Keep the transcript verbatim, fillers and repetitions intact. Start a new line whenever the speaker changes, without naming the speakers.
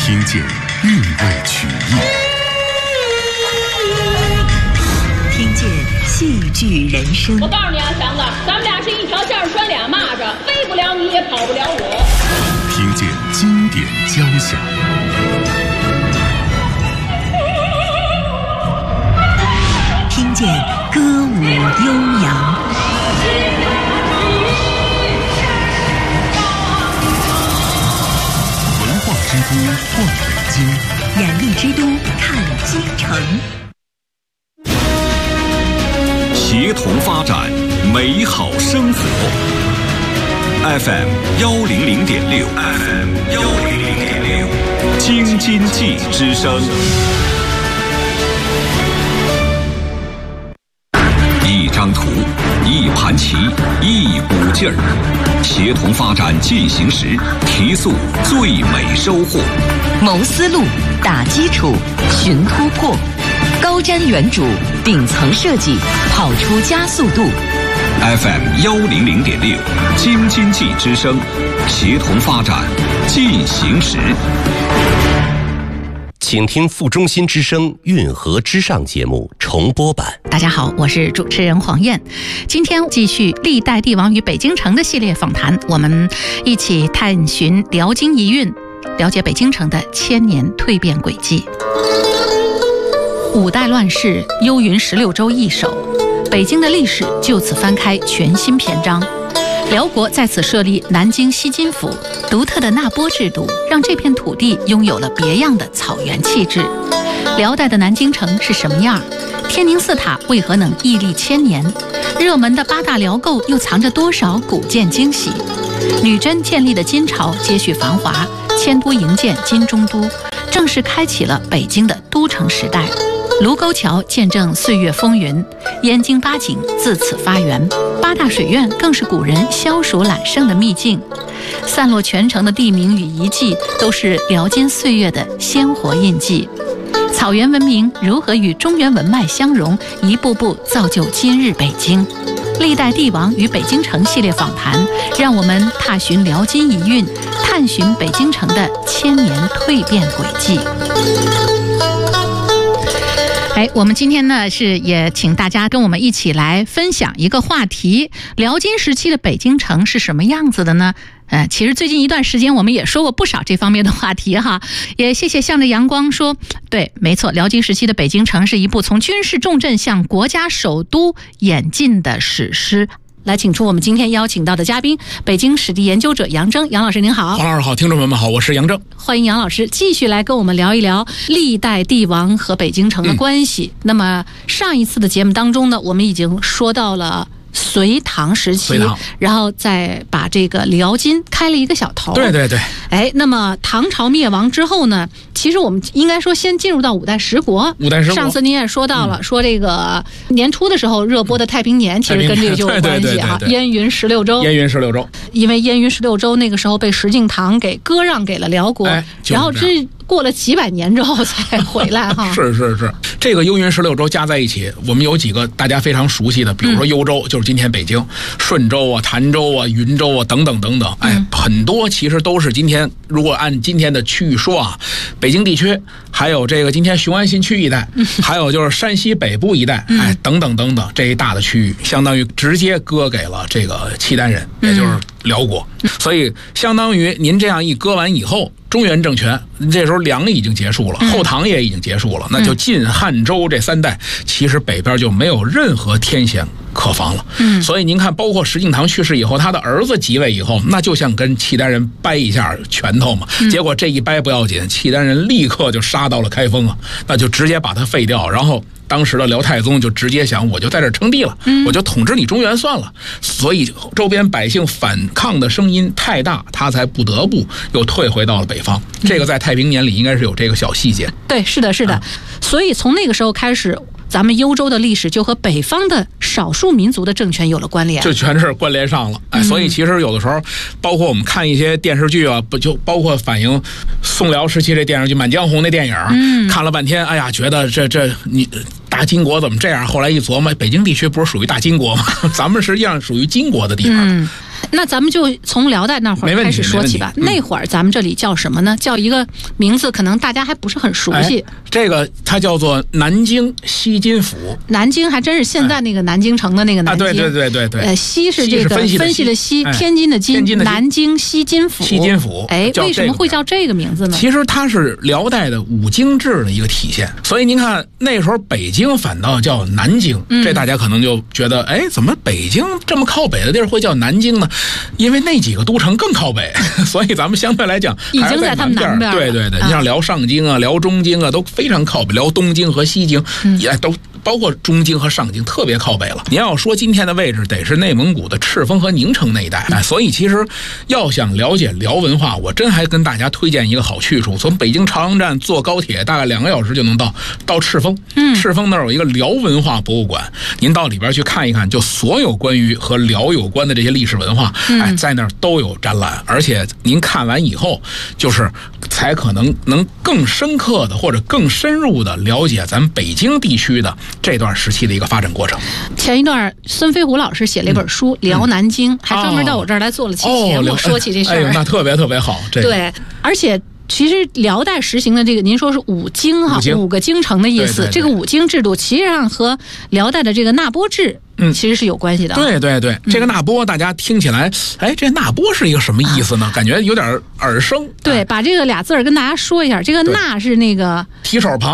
听见韵味曲艺，
听见戏剧人生。
我告诉你啊，祥子，咱们俩是一条线拴俩蚂蚱，飞不了你也跑不了我。
听见经典交响，
听见歌舞悠扬。
文化之都逛北京，
演艺之都看京城。
协同发展，美好生活。F M 幺零零点六 ，F M 幺零零点六，京津冀之声。一张图，一盘棋，一股劲儿，协同发展进行时，提速最美收获。
谋思路，打基础，寻突破，高瞻远瞩，顶层设计，跑出加速度。
F M 幺零零点六，京津冀之声，协同发展进行时。
请听副中心之声运河之上节目重播版。
大家好，我是主持人黄燕。今天继续历代帝王与北京城的系列访谈，我们一起探寻辽金遗韵，了解北京城的千年蜕变轨迹。五代乱世，幽云十六州易手，北京的历史就此翻开全新篇章。辽国在此设立南京西津府，独特的纳波制度让这片土地拥有了别样的草原气质。辽代的南京城是什么样？天宁寺塔为何能屹立千年？热门的八大辽构又藏着多少古建惊喜？女真建立的金朝接续繁华，迁都营建金中都，正式开启了北京的都城时代。卢沟桥见证岁月风云，燕京八景自此发源，八大水院更是古人消暑揽胜的秘境。散落全城的地名与遗迹，都是辽金岁月的鲜活印记。草原文明如何与中原文脉相融，一步步造就今日北京。历代帝王与北京城系列访谈，让我们踏寻辽金遗韵，探寻北京城的千年蜕变轨迹。哎，我们今天呢是也请大家跟我们一起来分享一个话题：辽金时期的北京城是什么样子的呢？呃，其实最近一段时间我们也说过不少这方面的话题哈，也谢谢向着阳光说，对，没错，辽金时期的北京城是一部从军事重镇向国家首都演进的史诗。来，请出我们今天邀请到的嘉宾，北京史地研究者杨铮。杨老师您好。
黄老师好，听众朋友们好，我是杨铮。
欢迎杨老师继续来跟我们聊一聊历代帝王和北京城的关系。嗯、那么上一次的节目当中呢，我们已经说到了隋唐时期，然后再把这个辽金开了一个小头。
对对对。
哎，那么唐朝灭亡之后呢，其实我们应该说先进入到五代十国。
五代十国，
上次您也说到了，嗯、说这个年初的时候热播的太平年，嗯、其实跟这个就有关系啊。燕云十六州，
燕云十六州，
因为燕云十六州那个时候被石敬瑭给割让给了辽国，
哎、
然后这。过了几百年之后才回来哈，
是是是，这个幽云十六州加在一起，我们有几个大家非常熟悉的，比如说幽州，嗯、就是今天北京，顺州啊、潭州啊、云州啊等等等等，哎，嗯、很多其实都是今天，如果按今天的区域说啊，北京地区，还有这个今天雄安新区一带，嗯、还有就是山西北部一带，嗯、哎，等等等等这一大的区域，相当于直接割给了这个契丹人，嗯、也就是辽国，嗯、所以相当于您这样一割完以后。中原政权这时候梁已经结束了，后唐也已经结束了，那就晋汉周这三代，其实北边就没有任何天险可防了。嗯，所以您看，包括石敬瑭去世以后，他的儿子即位以后，那就像跟契丹人掰一下拳头嘛。结果这一掰不要紧，契丹人立刻就杀到了开封啊，那就直接把他废掉，然后。当时的辽太宗就直接想，我就在这儿称帝了，嗯、我就统治你中原算了。所以周边百姓反抗的声音太大，他才不得不又退回到了北方。嗯、这个在太平年里应该是有这个小细节。
对，是的，是的。嗯、所以从那个时候开始。咱们幽州的历史就和北方的少数民族的政权有了关联，
就全是关联上了。哎，所以其实有的时候，包括我们看一些电视剧啊，不就包括反映宋辽时期这电视剧《满江红》那电影，嗯、看了半天，哎呀，觉得这这你大金国怎么这样？后来一琢磨，北京地区不是属于大金国吗？咱们实际上属于金国的地方。
嗯那咱们就从辽代那会儿开始说起吧。
嗯、
那会儿咱们这里叫什么呢？叫一个名字，可能大家还不是很熟悉。
哎、这个它叫做南京西津府。
南京还真是现在那个南京城的那个南京。
啊，对对对对对。
呃，西是这个分析的 西, 析的西、哎，天津的津，南京西津府。
西津府。
哎，为什么会叫这个名字呢？
其实它是辽代的五经制的一个体现。所以您看，那时候北京反倒叫南京，
嗯、
这大家可能就觉得，哎，怎么北京这么靠北的地儿会叫南京呢？因为那几个都城更靠北，所以咱们相对来讲
已经在他们南边。
对对对，你像辽上京啊、辽中京啊，都非常靠北；辽东京和西京也都。包括中京和上京特别靠北了。你要说今天的位置，得是内蒙古的赤峰和宁城那一带。哎，所以其实要想了解辽文化，我真还跟大家推荐一个好去处。从北京朝阳站坐高铁大概两个小时就能到到赤峰。
嗯，
赤峰那儿有一个辽文化博物馆，您到里边去看一看，就所有关于和辽有关的这些历史文化，哎，在那儿都有展览。而且您看完以后，就是才可能能更深刻的或者更深入的了解咱们北京地区的这段时期的一个发展过程。
前一段孙飞虎老师写了一本书《辽南京》，嗯，还专门到我这儿来做了期节目，哦，说起这事儿。
哎呦，那特别特别好。这个，
对，而且其实辽代实行的这个，您说是五京哈，五个京城的意思。对对对，这个五京制度，其实上和辽代的这个纳波制，嗯，其实是有关系的。
对对对，这个纳波大家听起来，哎，这纳波是一个什么意思呢？感觉有点耳生。
对，把这个俩字儿跟大家说一下，这个纳是那个
提手旁。